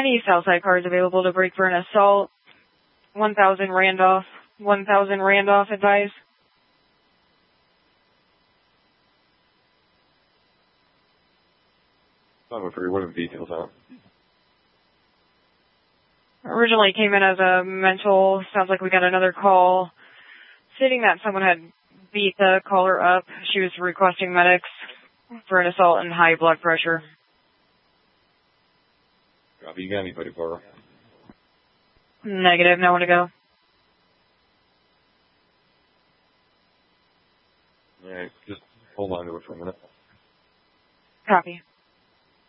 Any Southside cars available to break for an assault. 1000 Randolph. 1000 Randolph, advise. I'm afraid, what are the details on? Originally came in as a mental. Sounds like we got another call stating that someone had beat the caller up. She was requesting medics for an assault and high blood pressure. Copy. You got anybody for her? Negative. Nowhere to go. All right. Just hold on to it for a minute. Copy.